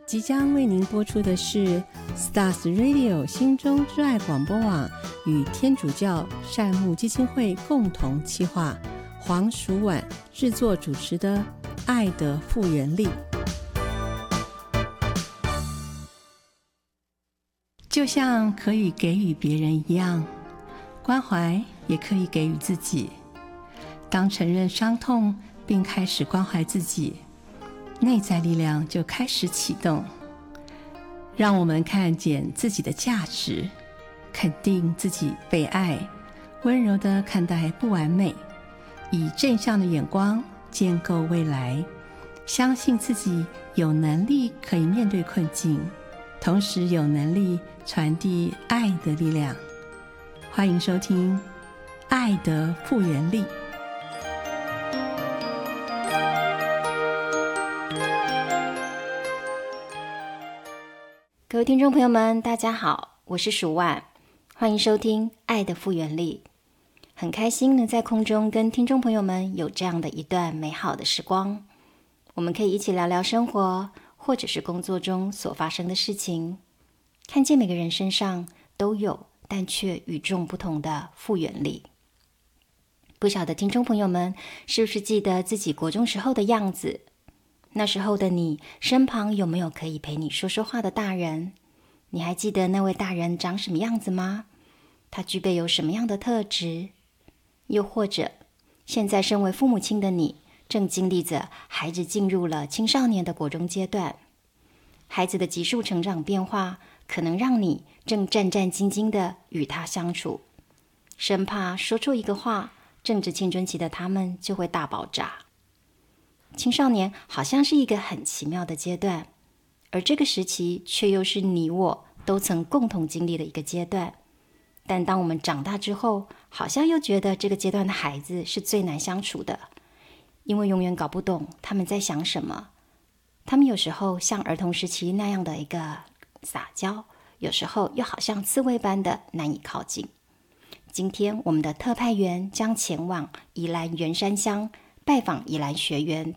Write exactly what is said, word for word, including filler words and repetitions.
即将为您播出的是 Stars Radio 心中之爱广播网与天主教善牧基金会共同企划，黄淑婉制作主持的爱的复原力。就像可以给予别人一样，关怀也可以给予自己。当承认伤痛并开始关怀自己，内在力量就开始启动，让我们看见自己的价值，肯定自己被爱，温柔地看待不完美，以正向的眼光建构未来，相信自己有能力可以面对困境，同时有能力传递爱的力量。欢迎收听《爱的复原力》。 各位听众朋友们，大家好，我是蜀婉，欢迎收听《爱的复原力》。很开心能在空中跟听众朋友们有这样的一段美好的时光，我们可以一起聊聊生活，或者是工作中所发生的事情，看见每个人身上都有，但却与众不同的复原力。不晓得听众朋友们是不是记得自己国中时候的样子？那时候的你，身旁有没有可以陪你说说话的大人？你还记得那位大人长什么样子吗？他具备有什么样的特质？又或者，现在身为父母亲的你，正经历着孩子进入了青少年的国中阶段，孩子的急速成长变化，可能让你正战战兢兢地与他相处，生怕说出一个话，正值青春期的他们就会大爆炸。青少年好像是一个很奇妙的阶段，而这个时期却又是你我都曾共同经历的一个阶段。但当我们长大之后，好像又觉得这个阶段的孩子是最难相处的，因为永远搞不懂他们在想什么。他们有时候像儿童时期那样的一个撒娇，有时候又好像刺猬般的难以靠近。今天我们的特派员将前往宜兰员山乡，拜访宜兰学园